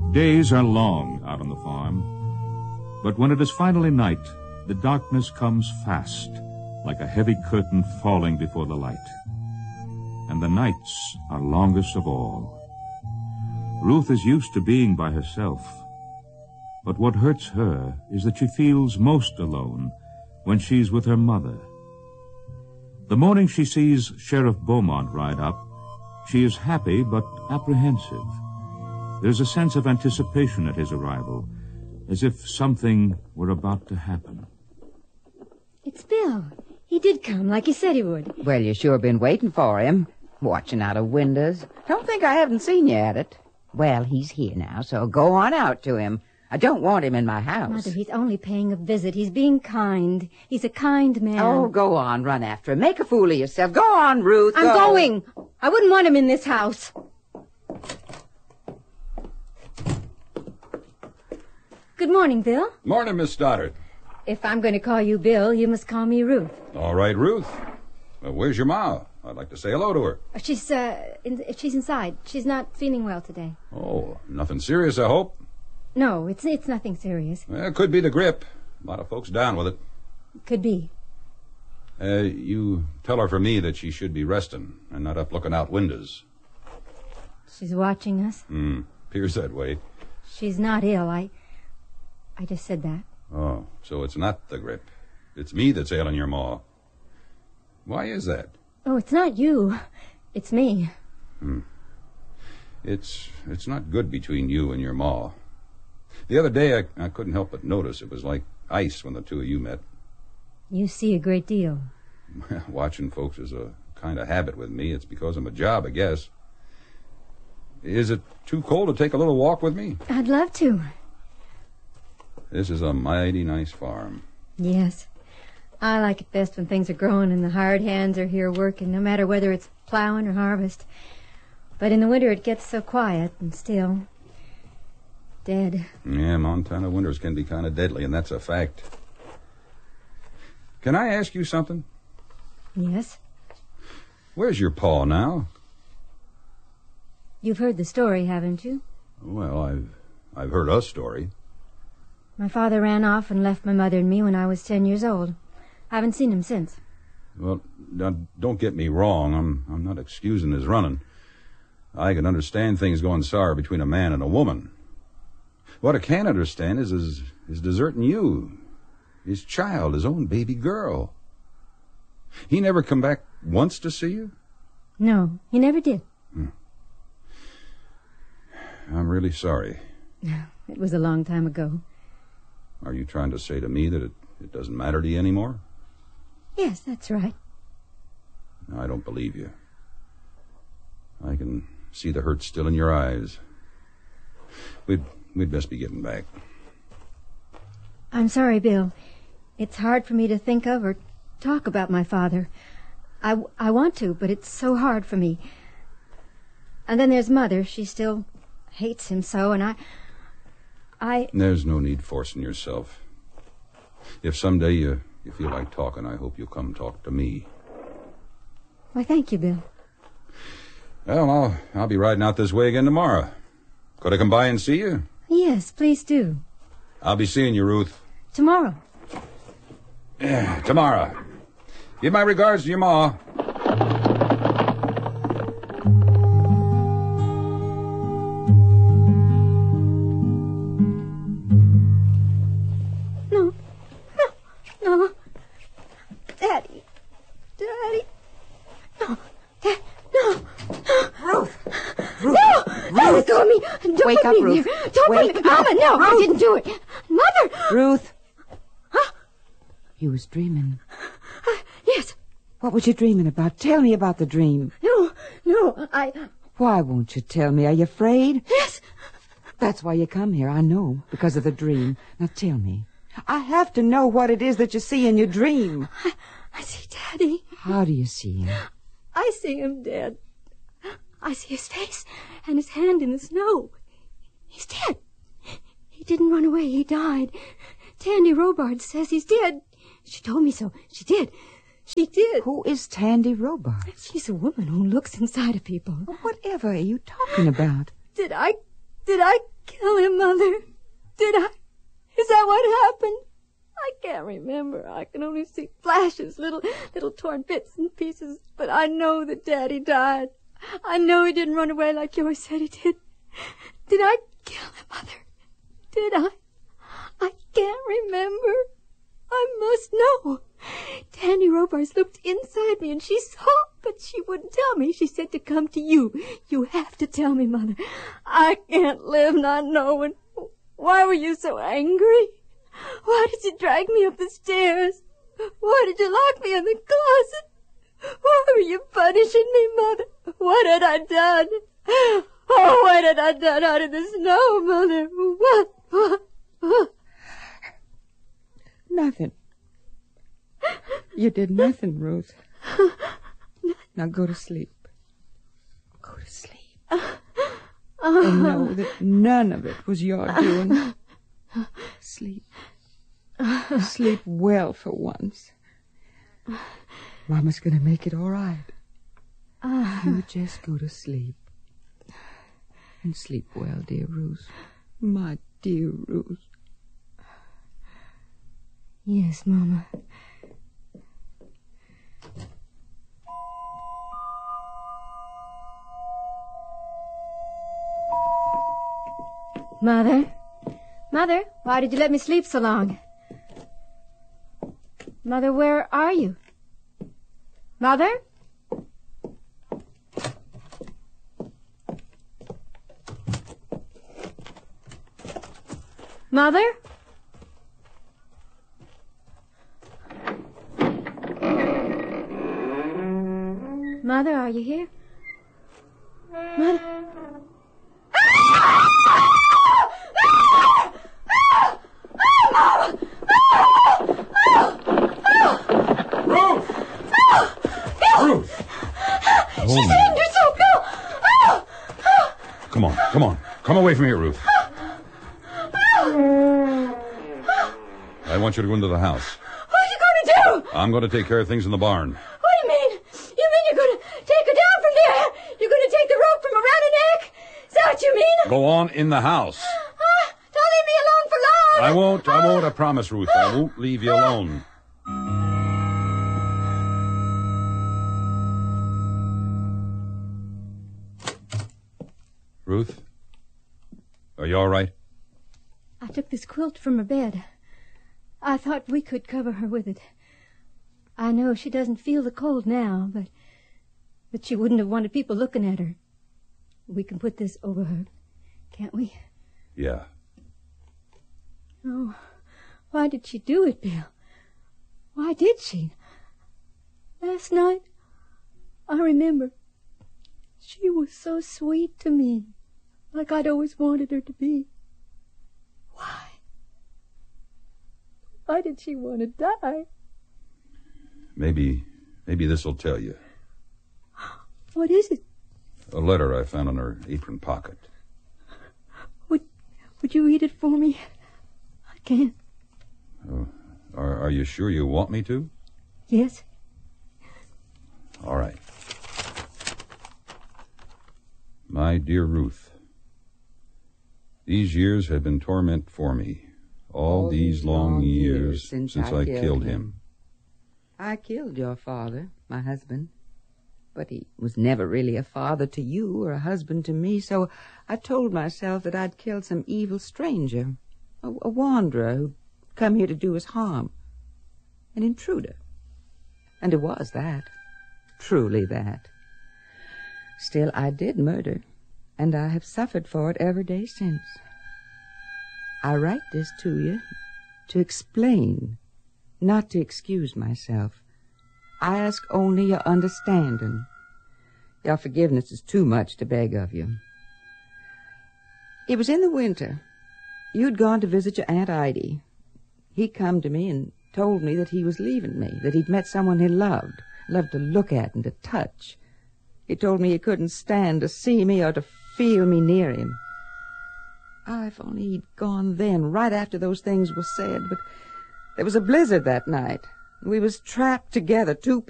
Days are long out on the farm, but when it is finally night, the darkness comes fast, like a heavy curtain falling before the light. And the nights are longest of all. Ruth is used to being by herself, but what hurts her is that she feels most alone when she's with her mother. The morning she sees Sheriff Beaumont ride up, she is happy but apprehensive. There's a sense of anticipation at his arrival, as if something were about to happen. It's Bill. He did come, like he said he would. Well, you sure been waiting for him, watching out of windows. Don't think I haven't seen you at it. Well, he's here now, so go on out to him. I don't want him in my house. Mother, he's only paying a visit. He's being kind. He's a kind man. Oh, go on, run after him. Make a fool of yourself. Go on, Ruth. I'm going. I wouldn't want him in this house. Good morning, Bill. Morning, Miss Stoddard. If I'm going to call you Bill, you must call me Ruth. All right, Ruth. Where's your ma? I'd like to say hello to her. She's inside. She's not feeling well today. Oh, nothing serious, I hope? No, it's nothing serious. It could be the grip. A lot of folks down with it. Could be. You tell her for me that she should be resting and not up looking out windows. She's watching us? Appears that way. She's not ill. I just said that. Oh, so it's not the grip. It's me that's ailing your ma. Why is that? Oh, it's not you. It's me. It's not good between you and your ma. The other day, I couldn't help but notice it was like ice when the two of you met. You see a great deal. Watching folks is a kind of habit with me. It's because of my job, I guess. Is it too cold to take a little walk with me? I'd love to. This is a mighty nice farm. Yes. I like it best when things are growing and the hired hands are here working, no matter whether it's plowing or harvest. But in the winter it gets so quiet and still. Dead. Yeah, Montana winters can be kind of deadly, and that's a fact. Can I ask you something? Yes? Where's your pa now? You've heard the story, haven't you? Well, I've heard a story. My father ran off and left my mother and me when I was 10 years old. I haven't seen him since. Well, now, don't get me wrong. I'm not excusing his running. I can understand things going sour between a man and a woman. What I can't understand is his deserting you. His child, his own baby girl. He never come back once to see you? No, he never did. I'm really sorry. It was a long time ago. Are you trying to say to me that it doesn't matter to you anymore? Yes, that's right. I don't believe you. I can see the hurt still in your eyes. We'd best be getting back. I'm sorry, Bill. It's hard for me to think of or talk about my father. I want to, but it's so hard for me. And then there's Mother. She still hates him so, and I... There's no need forcing yourself. If someday you feel like talking, I hope you'll come talk to me. Why, thank you, Bill. Well, I'll be riding out this way again tomorrow. Could I come by and see you? Yes, please do. I'll be seeing you, Ruth. Tomorrow. Yeah, tomorrow. Give my regards to your ma. No. Daddy. No. No. Ruth! No! Don't let go of me. Don't Wake put up, me in Ruth. here. Don't Wake put me... Mama, no, Ruth. I didn't do it. Mother! Ruth! Huh? You was dreaming. Yes. What was you dreaming about? Tell me about the dream. No, Why won't you tell me? Are you afraid? Yes. That's why you come here, I know, because of the dream. Now tell me. I have to know what it is that you see in your dream. I see Daddy. How do you see him? I see him dead. I see his face and his hand in the snow. He's dead. He didn't run away. He died. Tandy Robard says he's dead. She told me so. She did. She did. Who is Tandy Robard? She's a woman who looks inside of people. Whatever are you talking about? Did I Did I kill him, Mother? Did I? Is that what happened? I can't remember. I can only see flashes, little torn bits and pieces. But I know that Daddy died. I know he didn't run away like Joy said he did. Did I kill him, Mother? Did I? I can't remember. I must know. Tandy Robards looked inside me and she saw, but she wouldn't tell me. She said to come to you. You have to tell me, Mother. I can't live not knowing. Why were you so angry? Why did you drag me up the stairs? Why did you lock me in the closet? Why were you punishing me, Mother? What had I done? Oh, what had I done out in the snow, Mother? What? Nothing. You did nothing, Ruth. Now go to sleep. Go to sleep. And know that none of it was your doing. Sleep. Sleep well for once. Mama's gonna make it all right. You just go to sleep. And sleep well, dear Ruth. My dear Ruth. Yes, Mama. Mother? Mother, why did you let me sleep so long? Mother, where are you? Mother? Mother? Mother, are you here? Mother? She's in your soap, Bill! Come on. Come away from here, Ruth. I want you to go into the house. What are you going to do? I'm going to take care of things in the barn. What do you mean? You mean you're going to take her down from there? You're going to take the rope from around her neck? Is that what you mean? Go on in the house. Don't leave me alone for long. I won't, I promise, Ruth. I won't leave you alone. Ruth, are you all right? I took this quilt from her bed. I thought we could cover her with it. I know she doesn't feel the cold now, but she wouldn't have wanted people looking at her. We can put this over her, can't we? Yeah. Oh, why did she do it, Bill? Why did she? Last night, I remember, she was so sweet to me, like I'd always wanted her to be. Why? Why did she want to die? Maybe this'll tell you. What is it? A letter I found in her apron pocket. Would you read it for me? I can't. Are you sure you want me to? Yes. All right. My dear Ruth, these years have been torment for me. All these long years since I killed him. I killed your father, my husband. But he was never really a father to you or a husband to me, so I told myself that I'd killed some evil stranger, a wanderer who'd come here to do us harm, an intruder. And it was that, truly that. Still, I did murder, and I have suffered for it every day since. I write this to you to explain, not to excuse myself. I ask only your understanding. Your forgiveness is too much to beg of you. It was in the winter. You'd gone to visit your Aunt Idie. He come to me and told me that he was leaving me, that he'd met someone he loved to look at and to touch. He told me he couldn't stand to see me or to feel me near him. Ah, if only he'd gone then, right after those things were said. But there was a blizzard that night. We was trapped together, two